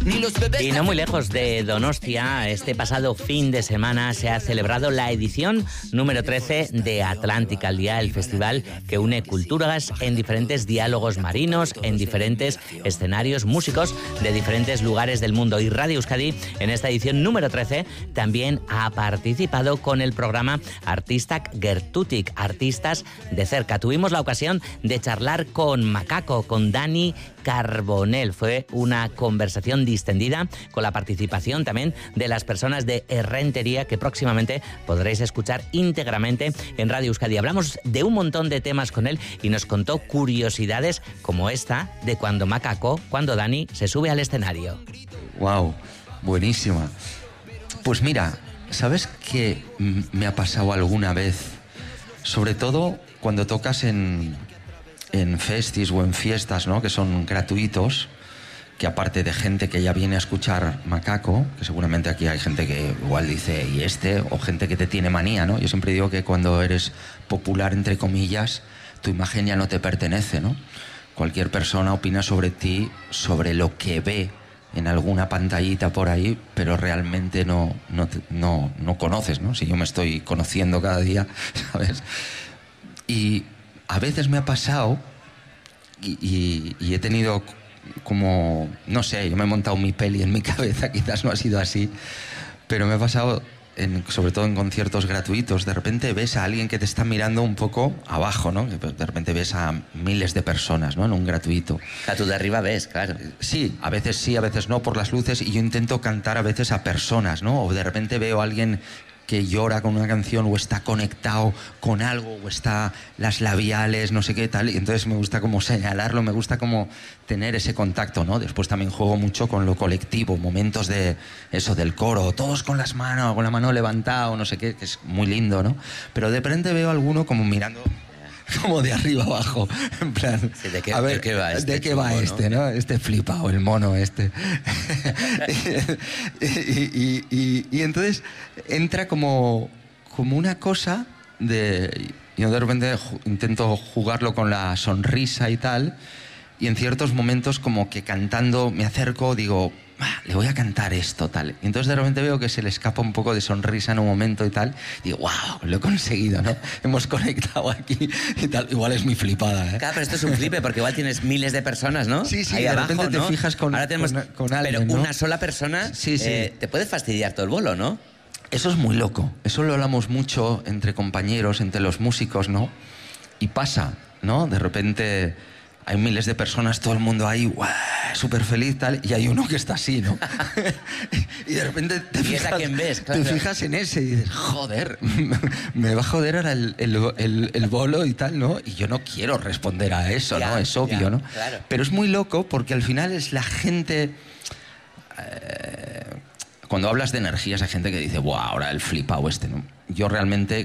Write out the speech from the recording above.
ni los bebés. Y no muy lejos de Donostia, este pasado fin de semana se ha celebrado la edición número 13 de Atlántica, el festival que une culturas en diferentes diálogos marinos, en diferentes escenarios, músicos de diferentes lugares del mundo. Y Radio Euskadi, en esta edición número 13, también ha participado con el programa Artistak Gertutik, Artistas de Cerca. Tuvimos la ocasión de charlar con Macaco, con Dani Carbonell. Fue una conversación distendida con la participación también de las personas de Errentería, que próximamente podréis escuchar íntegramente en Radio Euskadi. Hablamos de un montón de temas con él y nos contó curiosidades como esta de cuando Dani se sube al escenario. Wow, buenísima. Pues mira, ¿sabes qué me ha pasado alguna vez? Sobre todo cuando tocas en festis o en fiestas, ¿no?, que son gratuitos, que aparte de gente que ya viene a escuchar Macaco, que seguramente aquí hay gente que igual dice ¿y este? O gente que te tiene manía, ¿no? Yo siempre digo que cuando eres popular, entre comillas, tu imagen ya no te pertenece, ¿no? Cualquier persona opina sobre ti, sobre lo que ve en alguna pantallita por ahí, pero realmente no conoces, ¿no? Si yo me estoy conociendo cada día, ¿sabes? Y a veces me ha pasado y he tenido como, no sé, yo me he montado mi peli en mi cabeza, quizás no ha sido así, pero me ha pasado, sobre todo en conciertos gratuitos, de repente ves a alguien que te está mirando un poco abajo, ¿no? De repente ves a miles de personas, ¿no?, en un gratuito. O sea, tú de arriba ves, claro. Sí, a veces no, por las luces, y yo intento cantar a veces a personas, ¿no? O de repente veo a alguien que llora con una canción o está conectado con algo o está las labiales, no sé qué tal, y entonces me gusta como señalarlo, me gusta como tener ese contacto, ¿no? Después también juego mucho con lo colectivo, momentos de eso, del coro, todos con las manos, con la mano levantada o no sé qué, que es muy lindo, ¿no? Pero de repente veo a alguno como mirando como de arriba abajo, en plan, sí, ¿de qué, a ver, ¿de qué va este? ¿De qué va este, no? Este flipado, el mono este. y entonces entra como una cosa de... Yo de repente intento jugarlo con la sonrisa y tal, y en ciertos momentos como que cantando me acerco, digo, le voy a cantar esto, tal. Y entonces de repente veo que se le escapa un poco de sonrisa en un momento y tal. Y digo, wow, lo he conseguido, ¿no? Hemos conectado aquí y tal. Igual es mi flipada, ¿eh? Claro, pero esto es un flipe porque igual tienes miles de personas, ¿no? Sí, ahí de abajo, repente ¿no? te fijas con alguien, pero ¿no? una sola persona sí. Te puede fastidiar todo el bolo, ¿no? Eso es muy loco. Eso lo hablamos mucho entre compañeros, entre los músicos, ¿no? Y pasa, ¿no? De repente hay miles de personas, todo el mundo ahí, súper feliz, tal, y hay uno que está así, ¿no? Y de repente te fijas, a quién ves, claro. Te fijas en ese y dices, joder, me va a joder ahora el bolo y tal, ¿no? Y yo no quiero responder a eso, ¿no? Es obvio, ¿no? Claro. Pero es muy loco porque al final es la gente... cuando hablas de energías hay gente que dice, ¡buah, ahora el flipao este!, ¿no? Yo realmente